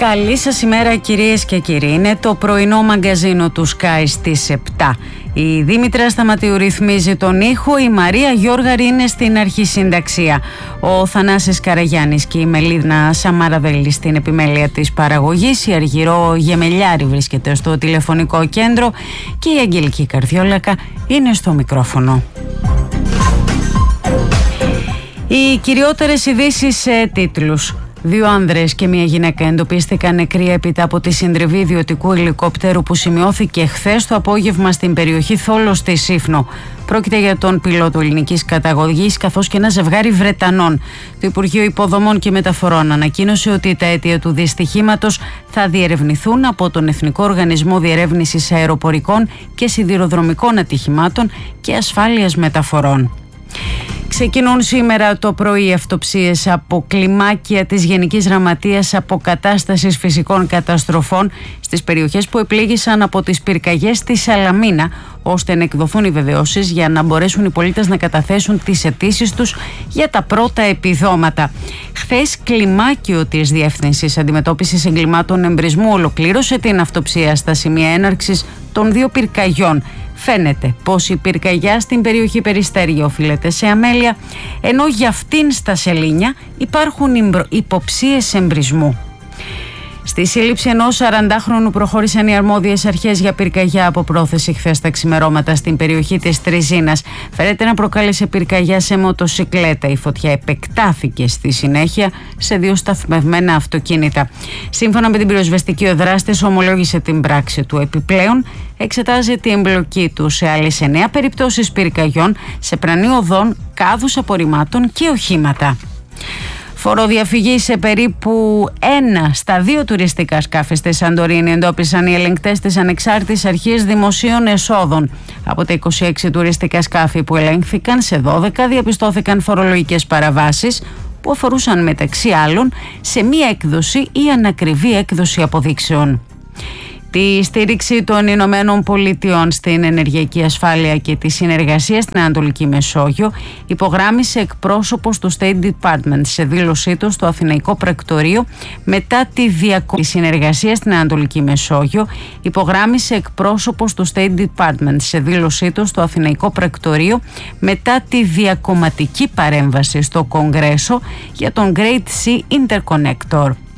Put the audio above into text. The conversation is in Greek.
Καλή σας ημέρα κυρίες και κύριοι. Είναι το πρωινό μαγκαζίνο του Sky στις 7. Η Δήμητρα Σταματίου ρυθμίζει τον ήχο, η Μαρία Γιώργαρη είναι στην αρχισυνταξία. Ο Θανάσης Καραγιάννης και η Μελίνα Σαμαραδέλη στην επιμέλεια της παραγωγής. Η Αργυρό Γεμελιάρη βρίσκεται στο τηλεφωνικό κέντρο και η Αγγελική Καρδιόλακα είναι στο μικρόφωνο. Οι κυριότερες ειδήσεις σε τίτλους. 2 άνδρες και μια γυναίκα εντοπίστηκαν νεκροί έπειτα από τη συντριβή ιδιωτικού ελικόπτερου που σημειώθηκε χθες το απόγευμα στην περιοχή Θόλος στη Σύφνο. Πρόκειται για τον πιλότο ελληνικής καταγωγής καθώς και ένα ζευγάρι Βρετανών. Το Υπουργείο Υποδομών και Μεταφορών ανακοίνωσε ότι τα αίτια του δυστυχήματος θα διερευνηθούν από τον Εθνικό Οργανισμό Διερεύνησης Αεροπορικών και Σιδηροδρομικών Ατυχημάτων και Ασφάλειας Μεταφορών. Ξεκινούν σήμερα το πρωί αυτοψίες από κλιμάκια της Γενικής Γραμματείας Αποκατάστασης Φυσικών Καταστροφών στις περιοχές που επλήγησαν από τις πυρκαγιές στη Σαλαμίνα, ώστε να εκδοθούν οι βεβαιώσεις για να μπορέσουν οι πολίτες να καταθέσουν τις αιτήσεις τους για τα πρώτα επιδόματα. Χθες, κλιμάκιο της Διεύθυνσης Αντιμετώπισης Εγκλημάτων Εμπρισμού ολοκλήρωσε την αυτοψία στα σημεία έναρξης των 2 πυρκαγιών. Φαίνεται πως η πυρκαγιά στην περιοχή Περιστέρια οφείλεται σε αμέλεια, ενώ για αυτήν στα Σελήνια υπάρχουν υποψίες εμπρισμού. Στη σύλληψη ενός 40χρονου προχώρησαν οι αρμόδιες αρχές για πυρκαγιά από πρόθεση χθες τα ξημερώματα στην περιοχή της Τριζίνας. Φέρεται να προκάλεσε πυρκαγιά σε μοτοσικλέτα. Η φωτιά επεκτάθηκε στη συνέχεια σε 2 σταθμευμένα αυτοκίνητα. Σύμφωνα με την πυροσβεστική, ο δράστης ομολόγησε την πράξη του. Επιπλέον, εξετάζει την εμπλοκή του σε άλλες 9 περιπτώσεις πυρκαγιών σε πλανή οδών, κάδους απορριμμάτων και οχήματα. Φοροδιαφυγή σε περίπου 1 στα 2 τουριστικά σκάφη στη Σαντορίνη εντόπισαν οι ελεγκτές της Ανεξάρτητης Αρχής Δημοσίων Εσόδων. Από τα 26 τουριστικά σκάφη που ελέγχθηκαν, σε 12 διαπιστώθηκαν φορολογικές παραβάσεις που αφορούσαν μεταξύ άλλων σε μία έκδοση ή ανακριβή έκδοση αποδείξεων. Τη στήριξη των Ηνωμένων Πολιτειών στην ενεργειακή ασφάλεια και τη συνεργασία στην Ανατολική Μεσόγειο υπογράμμισε εκπρόσωπος του State Department σε δήλωσή του στο Αθηναϊκό Πρακτορείο μετά τη διακοπή. Συνεργασία στην Ανατολική Μεσόγειο υπογράμμισε εκπρόσωπος του State Department σε δήλωσή του στο Αθηναϊκό Πρακτορείο μετά τη διακομματική παρέμβαση στο Κογκρέσο για τον Great Sea Interconnector.